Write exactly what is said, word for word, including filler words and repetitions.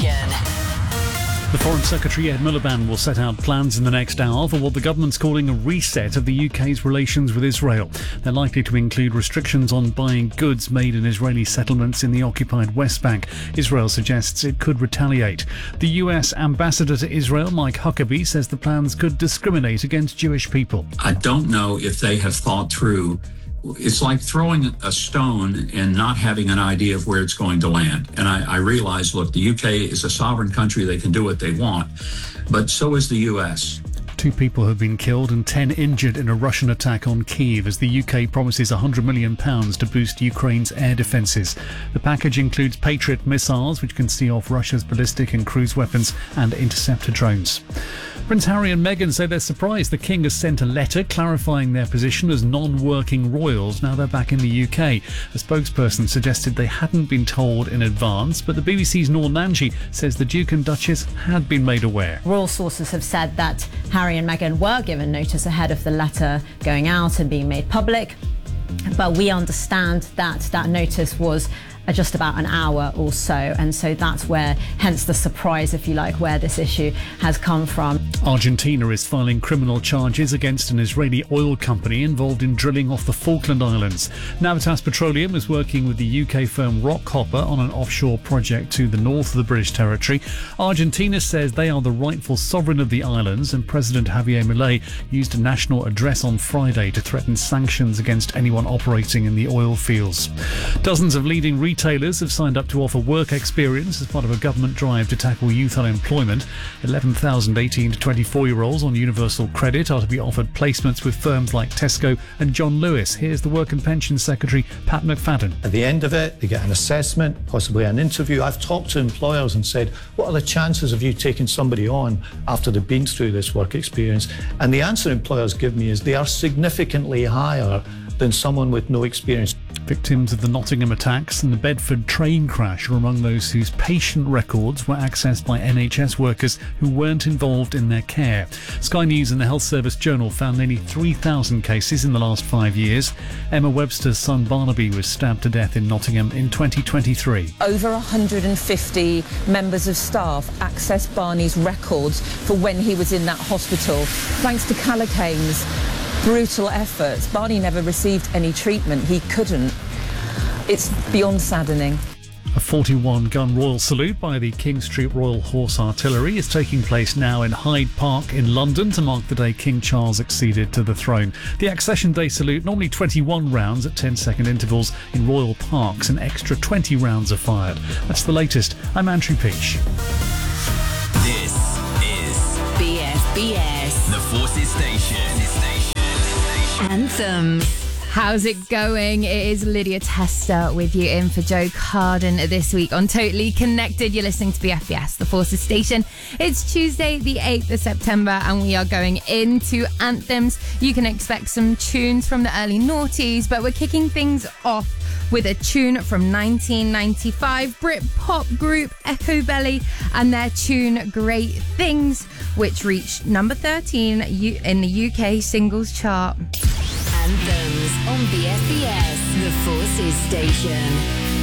Station. The Foreign Secretary Ed Miliband will set out plans in the next hour for what the government's calling a reset of the U K's relations with Israel. They're likely to include restrictions on buying goods made in Israeli settlements in the occupied West Bank. Israel suggests it could retaliate. The U S ambassador to Israel, Mike Huckabee, says the plans could discriminate against Jewish people. I don't know if they have thought through. It's like throwing a stone and not having an idea of where it's going to land. And I, I realize, look, the U K is a sovereign country. They can do what they want. But so is the U S. Two people have been killed and ten injured in a Russian attack on Kyiv as the U K promises one hundred million pounds to boost Ukraine's air defences. The package includes Patriot missiles, which can see off Russia's ballistic and cruise weapons, and interceptor drones. Prince Harry and Meghan say they're surprised the King has sent a letter clarifying their position as non-working royals now they're back in the U K. A spokesperson suggested they hadn't been told in advance, but the B B C's Noor Nanji says the Duke and Duchess had been made aware. Royal sources have said that Harry and Meghan were given notice ahead of the letter going out and being made public, but we understand that that notice was just about an hour or so, and so that's where, hence the surprise, if you like, where this issue has come from. Argentina is filing criminal charges against an Israeli oil company involved in drilling off the Falkland Islands. Navitas Petroleum is working with the U K firm Rockhopper on an offshore project to the north of the British territory. Argentina says they are the rightful sovereign of the islands, and President Javier Milei used a national address on Friday to threaten sanctions against anyone operating in the oil fields. Dozens of leading retailers have signed up to offer work experience as part of a government drive to tackle youth unemployment. eleven thousand eighteen to twenty-four-year-olds on universal credit are to be offered placements with firms like Tesco and John Lewis. Here's the Work and Pensions Secretary, Pat McFadden. At the end of it, they get an assessment, possibly an interview. I've talked to employers and said, what are the chances of you taking somebody on after they've been through this work experience? And the answer employers give me is they are significantly higher than someone with no experience. Victims of the Nottingham attacks and the Bedford train crash are among those whose patient records were accessed by N H S workers who weren't involved in their care. Sky News and the Health Service Journal found nearly three thousand cases in the last five years. Emma Webster's son Barnaby was stabbed to death in Nottingham in twenty twenty-three. Over one hundred fifty members of staff accessed Barney's records for when he was in that hospital. Thanks to Callaghan's brutal efforts, Barney never received any treatment. He couldn't. It's beyond saddening. A forty-one gun royal salute by the King Street Royal Horse Artillery is taking place now in Hyde Park in London to mark the day King Charles acceded to the throne. The Accession Day salute, normally twenty-one rounds at ten second intervals in royal parks, an extra twenty rounds are fired. That's the latest. I'm Andrew Peach. This is B F B S, the Forces Station. Anthems. How's it going? It is Lydia Tester with you in for Joe Carden this week on Totally Connected. You're listening to B F B S, the Forces Station. It's Tuesday, the eighth of September, and we are going into anthems. You can expect some tunes from the early noughties, but we're kicking things off with a tune from nineteen ninety-five, Brit pop group Echo Belly and their tune Great Things, which reached number thirteen in the U K singles chart. Anthems on B F B S, the Forces Station.